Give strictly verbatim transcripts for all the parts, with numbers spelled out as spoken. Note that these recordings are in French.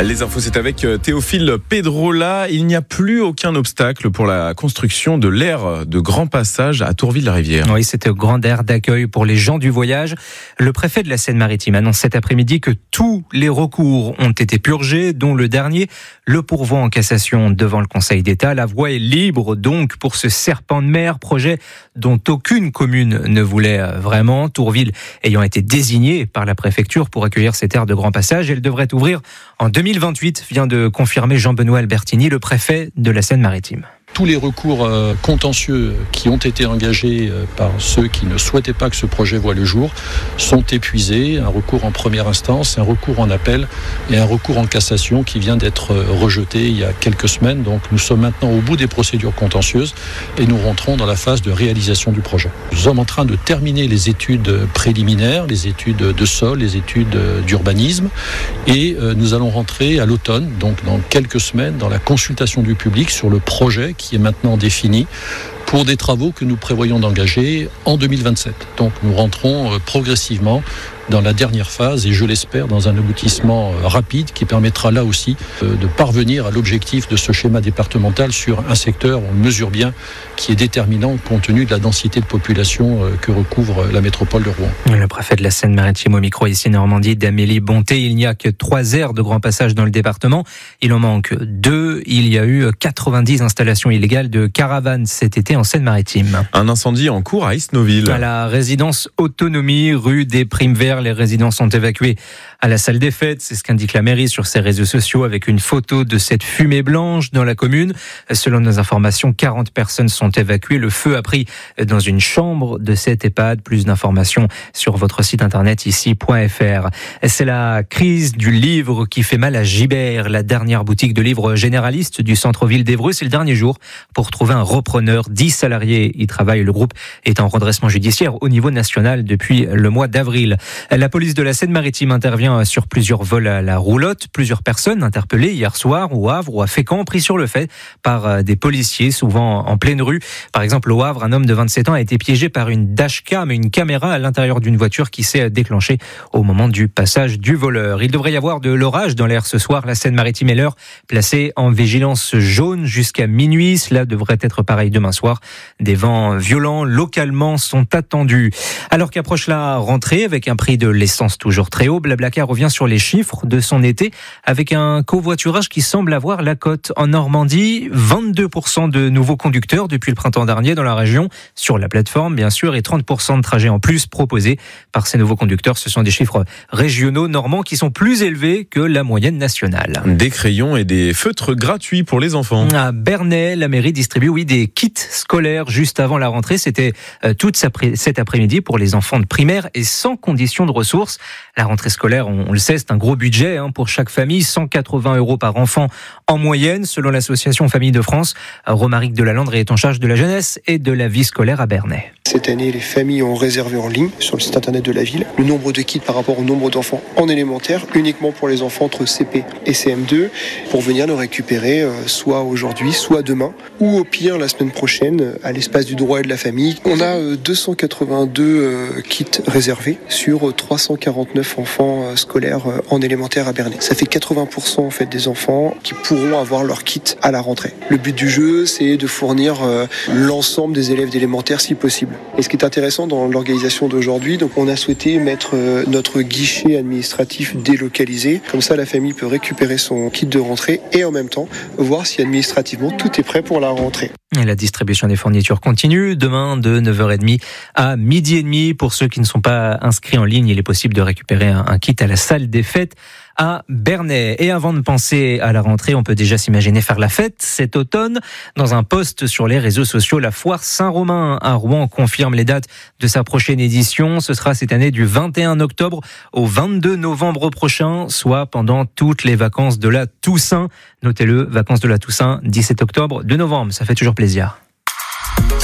Les infos, c'est avec Théophile Pedrola. Il n'y a plus aucun obstacle pour la construction de l'aire de grand passage à Tourville-la-Rivière. Oui, c'était au grand aire d'accueil pour les gens du voyage. Le préfet de la Seine-Maritime annonce cet après-midi que tous les recours ont été purgés, dont le dernier, le pourvoi en cassation devant le Conseil d'État. La voie est libre donc pour ce serpent de mer, projet dont aucune commune ne voulait vraiment. Tourville ayant été désignée par la préfecture pour accueillir cette aire de grand passage, elle devrait ouvrir en deux mille vingt-huit, vient de confirmer Jean-Benoît Albertini, le préfet de la Seine-Maritime. Tous les recours euh, contentieux qui ont été engagés euh, par ceux qui ne souhaitaient pas que ce projet voie le jour sont épuisés. Un recours en première instance, un recours en appel et un recours en cassation qui vient d'être euh, rejeté il y a quelques semaines. Donc nous sommes maintenant au bout des procédures contentieuses et nous rentrons dans la phase de réalisation du projet. Nous sommes en train de terminer les études préliminaires, les études de sol, les études d'urbanisme et euh, nous allons rentrer à l'automne, donc dans quelques semaines, dans la consultation du public sur le projet qui est maintenant défini pour des travaux que nous prévoyons d'engager en deux mille vingt-sept. Donc nous rentrons progressivement dans la dernière phase et je l'espère dans un aboutissement rapide qui permettra là aussi de parvenir à l'objectif de ce schéma départemental sur un secteur, on le mesure bien, qui est déterminant compte tenu de la densité de population que recouvre la métropole de Rouen. Le préfet de la Seine-Maritime au micro ici Normandie d'Amélie Bonté. Il n'y a que trois aires de grand passage dans le département. Il en manque deux. Il y a eu quatre-vingt-dix installations illégales de caravanes cet été en Seine-Maritime. Un incendie en cours à Isnoville. À la résidence Autonomie, rue des Primes Verts, les résidents sont évacués à la salle des fêtes. C'est ce qu'indique la mairie sur ses réseaux sociaux avec une photo de cette fumée blanche dans la commune. Selon nos informations, quarante personnes sont évacuées. Le feu a pris dans une chambre de cette EHPAD. Plus d'informations sur votre site internet ici point f r. C'est la crise du livre qui fait mal à Gibert, la dernière boutique de livres généralistes du centre-ville d'Évreux. C'est le dernier jour pour trouver un repreneur. dix salariés y travaillent. Le groupe est en redressement judiciaire au niveau national depuis le mois d'avril. La police de la Seine-Maritime intervient sur plusieurs vols à la roulotte. Plusieurs personnes interpellées hier soir au Havre ou à Fécamp, pris sur le fait par des policiers, souvent en pleine rue. Par exemple, au Havre, un homme de vingt-sept ans a été piégé par une dashcam, une caméra à l'intérieur d'une voiture qui s'est déclenchée au moment du passage du voleur. Il devrait y avoir de l'orage dans l'air ce soir. La Seine-Maritime et l'Eure placée en vigilance jaune jusqu'à minuit. Cela devrait être pareil demain soir. Des vents violents localement sont attendus. Alors qu'approche la rentrée avec un prix de l'essence toujours très haut, Blablacar revient sur les chiffres de son été avec un covoiturage qui semble avoir la cote. En Normandie, vingt-deux pour cent de nouveaux conducteurs depuis le printemps dernier dans la région, sur la plateforme bien sûr, et trente pour cent de trajets en plus proposés par ces nouveaux conducteurs. Ce sont des chiffres régionaux normands qui sont plus élevés que la moyenne nationale. Des crayons et des feutres gratuits pour les enfants. À Bernay, la mairie distribue oui, des kits scolaires juste avant la rentrée. C'était euh, toute cet après-midi pour les enfants de primaire et sans condition de ressources. La rentrée scolaire, on, on le sait, c'est un gros budget hein, pour chaque famille, cent quatre-vingts euros par enfant en moyenne, selon l'association Famille de France. Romaric Delalande est en charge de la jeunesse et de la vie scolaire à Bernay. Cette année, les familles ont réservé en ligne sur le site internet de la ville le nombre de kits par rapport au nombre d'enfants en élémentaire, uniquement pour les enfants entre C P et C M deux, pour venir le récupérer euh, soit aujourd'hui, soit demain, ou au pire la semaine prochaine à l'espace du droit et de la famille. On a euh, deux cent quatre-vingt-deux euh, kits réservés sur euh, trois cent quarante-neuf enfants euh, scolaires euh, en élémentaire à Bernay. Ça fait quatre-vingts pour cent en fait des enfants qui pourront avoir leur kit à la rentrée. Le but du jeu, c'est de fournir euh, l'ensemble des élèves d'élémentaire si possible. Et ce qui est intéressant dans l'organisation d'aujourd'hui, donc on a souhaité mettre euh, notre guichet administratif délocalisé. Comme ça, la famille peut récupérer son kit de rentrée et en même temps voir si administrativement tout est prêt pour la rentrée. Et la distribution des fournitures continue. Demain, de neuf heures trente à midi et demi. Pour ceux qui ne sont pas inscrits en ligne, il est possible de récupérer un, un kit à la salle des fêtes à Bernay. Et avant de penser à la rentrée, on peut déjà s'imaginer faire la fête cet automne. Dans un post sur les réseaux sociaux, la foire Saint-Romain à Rouen confirme les dates de sa prochaine édition. Ce sera cette année du vingt et un octobre au vingt-deux novembre prochain, soit pendant toutes les vacances de la Toussaint. Notez-le, vacances de la Toussaint, dix-sept octobre, deux novembre. Ça fait toujours plaisir.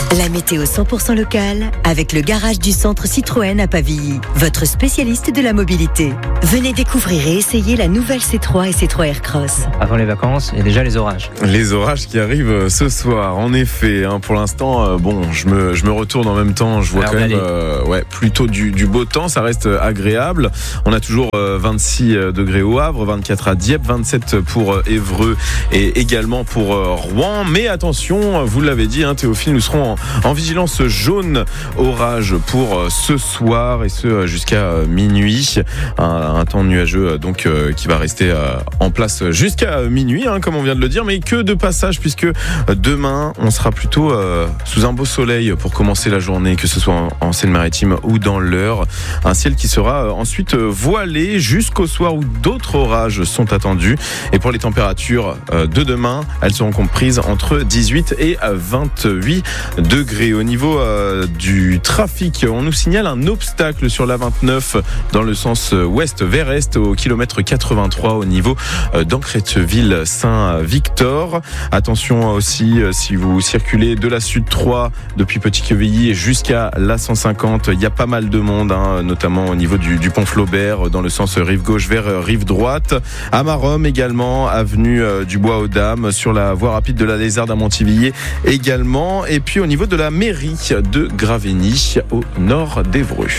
La météo cent pour cent locale avec le garage du centre Citroën à Pavilly, votre spécialiste de la mobilité. Venez découvrir et essayer la nouvelle C trois et C trois Aircross. Avant les vacances, il y a déjà les orages. Les orages qui arrivent ce soir, en effet. Hein, pour l'instant, euh, bon, je me, je me retourne en même temps. Je vois Alors, quand même euh, ouais, plutôt du, du beau temps. Ça reste agréable. On a toujours euh, vingt-six degrés au Havre, vingt-quatre à Dieppe, vingt-sept pour euh, Évreux et également pour euh, Rouen. Mais attention, vous l'avez dit, hein, Théophile, nous serons en En vigilance jaune orage pour ce soir et ce jusqu'à minuit. Un, un temps nuageux donc euh, qui va rester euh, en place jusqu'à minuit, hein, comme on vient de le dire, mais que de passage puisque demain on sera plutôt euh, sous un beau soleil pour commencer la journée, que ce soit en, en Seine-Maritime ou dans l'Eure. Un ciel qui sera ensuite voilé jusqu'au soir où d'autres orages sont attendus. Et pour les températures de demain, elles seront comprises entre dix-huit et vingt-huit degrés. Au niveau euh, du trafic, on nous signale un obstacle sur la vingt-neuf dans le sens ouest vers est au kilomètre quatre-vingt-trois au niveau euh, d'Ancretteville-Saint-Victor. Attention aussi euh, si vous circulez de la Sud trois depuis Petit-Quevilly jusqu'à la cent cinquante, il y a pas mal de monde, hein, notamment au niveau du, du pont Flaubert dans le sens rive gauche vers rive droite. À Maromme également, avenue euh, du Bois aux Dames, sur la voie rapide de la Lézarde à Montivilliers également. Et puis au niveau de la mairie de Graveny au nord d'Évreux.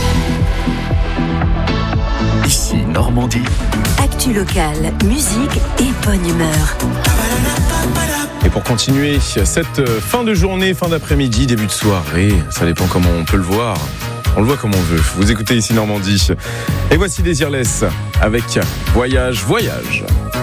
Ici Normandie. Actu locale, musique et bonne humeur. Et pour continuer cette fin de journée, fin d'après-midi, début de soirée, ça dépend comment on peut le voir. On le voit comme on veut. Vous écoutez Ici Normandie. Et voici Désirless avec Voyage, Voyage.